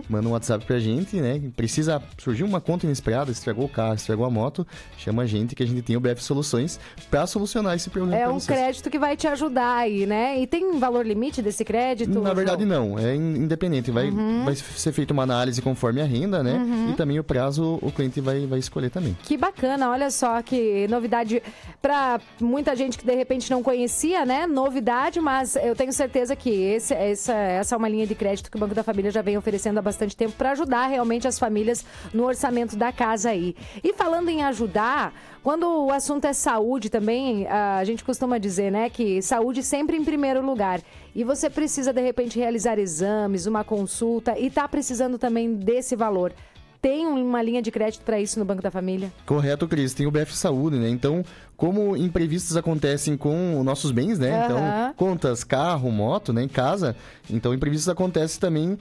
manda um WhatsApp pra gente, né? Precisa surgir uma conta inesperada, estragou o carro, estragou a moto, chama a gente que a gente tem o BF Soluções pra solucionar esse problema. É um crédito que vai te ajudar aí, né? E tem valor limite desse crédito? Na verdade, não. É independente. Vai ser feita uma análise conforme a renda, né? E também o prazo o cliente vai escolher também. Que bacana, olha só que novidade para muita gente que de repente não conhecia, né? Novidade, mas eu tenho certeza que essa é uma linha de crédito que o Banco da Família já vem oferecendo há bastante tempo para ajudar realmente as famílias no orçamento da casa aí. E falando em ajudar, quando o assunto é saúde também, a gente costuma dizer, né, que saúde sempre em primeiro lugar. E você precisa, de repente, realizar exames, uma consulta e tá precisando também desse valor. Tem uma linha de crédito para isso no Banco da Família? Correto, Cris. Tem o BF Saúde, né? Então, como imprevistos acontecem com nossos bens, né? Então, contas, carro, moto, né? Em casa. Então, imprevistos acontecem também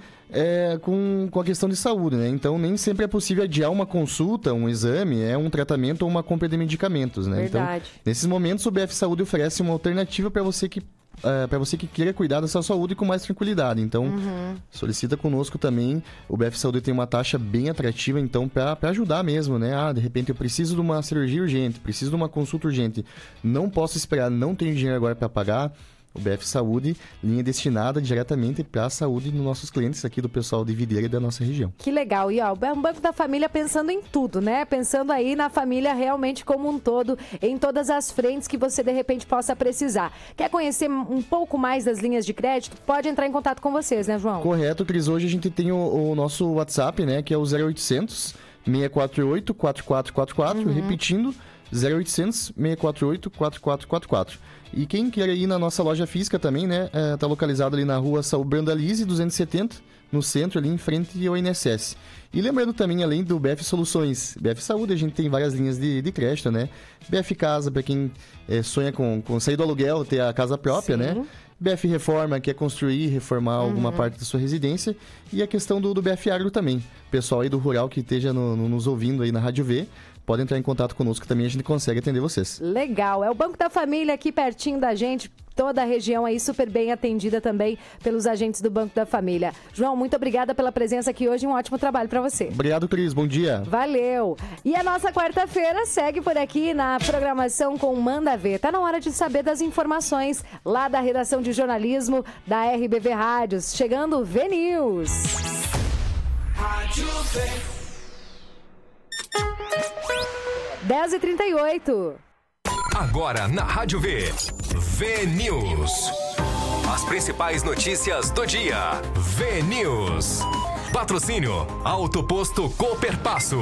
com a questão de saúde, né? Então, nem sempre é possível adiar uma consulta, um exame, um tratamento ou uma compra de medicamentos, né? Verdade. Então, nesses momentos, o BF Saúde oferece uma alternativa para você que queira cuidar da sua saúde com mais tranquilidade. Então, solicita conosco também. O BF Saúde tem uma taxa bem atrativa, então, para ajudar mesmo, né? De repente eu preciso de uma cirurgia urgente, preciso de uma consulta urgente, não posso esperar, não tenho dinheiro agora para pagar. O BF Saúde, linha destinada diretamente para a saúde dos nossos clientes aqui do pessoal de Videira e da nossa região. Que legal. E ó, o Banco da Família pensando em tudo, né? Pensando aí na família realmente como um todo, em todas as frentes que você de repente possa precisar. Quer conhecer um pouco mais das linhas de crédito? Pode entrar em contato com vocês, né, João? Correto, Cris. Hoje a gente tem o nosso WhatsApp, né? Que é o 0800 648 4444, repetindo, 0800 648 4444. E quem quer ir na nossa loja física também, né? Tá localizado ali na rua Saúl Brandalize, 270, no centro, ali em frente ao INSS. E lembrando também, além do BF Soluções, BF Saúde, a gente tem várias linhas de crédito, né? BF Casa, para quem sonha com sair do aluguel, ter a casa própria, né? BF Reforma, que é construir, reformar alguma parte da sua residência. E a questão do BF Agro também. Pessoal aí do rural que esteja nos ouvindo aí na Rádio V, pode entrar em contato conosco que também a gente consegue atender vocês. Legal. É o Banco da Família aqui pertinho da gente. Toda a região aí super bem atendida também pelos agentes do Banco da Família. João, muito obrigada pela presença aqui hoje. Um ótimo trabalho para você. Obrigado, Cris. Bom dia. Valeu. E a nossa quarta-feira segue por aqui na programação com Manda Ver. Tá na hora de saber das informações lá da redação de jornalismo da RBV Rádios. Chegando o V-News. Rádio V. 10h38. Agora na Rádio V. V-News. As principais notícias do dia. V-News. Patrocínio Auto Posto Cooperpasso.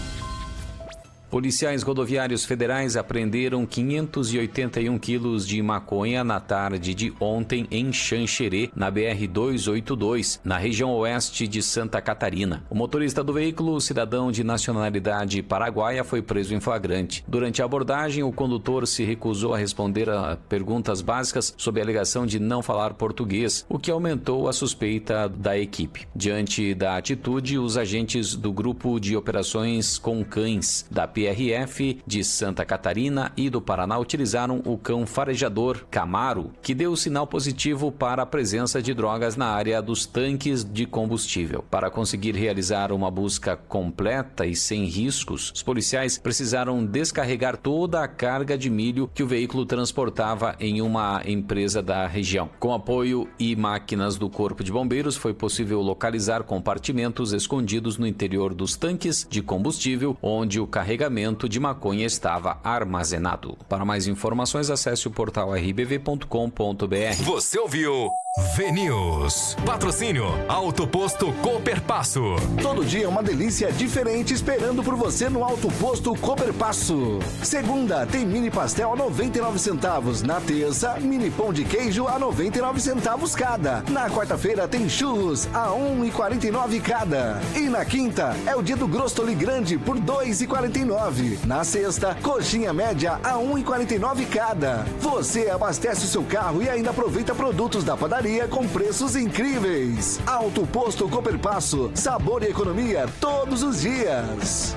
Policiais rodoviários federais apreenderam 581 quilos de maconha na tarde de ontem em Xanxerê, na BR-282, na região oeste de Santa Catarina. O motorista do veículo, cidadão de nacionalidade paraguaia, foi preso em flagrante. Durante a abordagem, o condutor se recusou a responder a perguntas básicas sob a alegação de não falar português, o que aumentou a suspeita da equipe. Diante da atitude, os agentes do Grupo de Operações com Cães, da PRF de Santa Catarina e do Paraná utilizaram o cão farejador Camaro, que deu sinal positivo para a presença de drogas na área dos tanques de combustível. Para conseguir realizar uma busca completa e sem riscos, os policiais precisaram descarregar toda a carga de milho que o veículo transportava em uma empresa da região. Com apoio e máquinas do Corpo de Bombeiros, foi possível localizar compartimentos escondidos no interior dos tanques de combustível, onde o carregamento de maconha estava armazenado. Para mais informações, acesse o portal rbv.com.br. Você ouviu V-News. Patrocínio Auto Posto Cooperpasso. Todo dia uma delícia diferente esperando por você no Auto Posto Cooperpasso. Segunda, tem mini pastel a 99 centavos. Na terça, mini pão de queijo a 99 centavos cada. Na quarta-feira tem churros a 1,49 cada. E na quinta, é o dia do Grostoli Grande por 2,49. Na sexta, coxinha média a 1,49 cada. Você abastece o seu carro e ainda aproveita produtos da padaria com preços incríveis. Auto Posto Cooperpasso, sabor e economia todos os dias.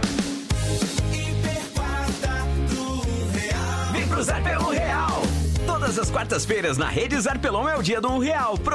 Vem pro Zar pelo Real. Todas as quartas-feiras na Rede Zarpelon é o dia do R$1.